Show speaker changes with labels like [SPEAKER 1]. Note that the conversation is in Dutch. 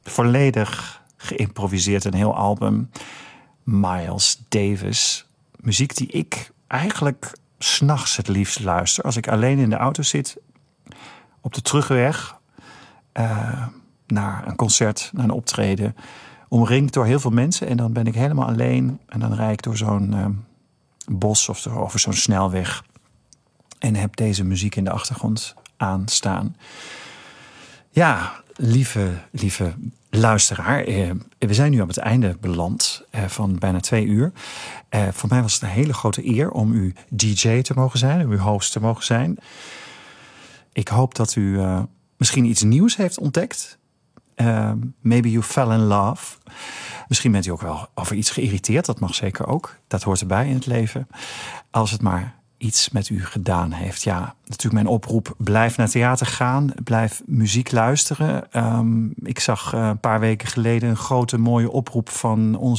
[SPEAKER 1] volledig geïmproviseerd, een heel album. Miles Davis. Muziek die ik eigenlijk 's nachts het liefst luister. Als ik alleen in de auto zit, op de terugweg naar een concert, naar een optreden, omringd door heel veel mensen. En dan ben ik helemaal alleen. En dan rijd ik door zo'n bos of over zo'n snelweg. En heb deze muziek in de achtergrond aanstaan. Ja, lieve luisteraar. We zijn nu op het einde beland van bijna 2 uur. Voor mij was het een hele grote eer om u DJ te mogen zijn. Om uw host te mogen zijn. Ik hoop dat u misschien iets nieuws heeft ontdekt. Maybe you fell in love. Misschien bent u ook wel over iets geïrriteerd. Dat mag zeker ook. Dat hoort erbij in het leven. Als het maar iets met u gedaan heeft. Ja, natuurlijk mijn oproep. Blijf naar theater gaan. Blijf muziek luisteren. Ik zag een paar weken geleden een grote mooie oproep van onze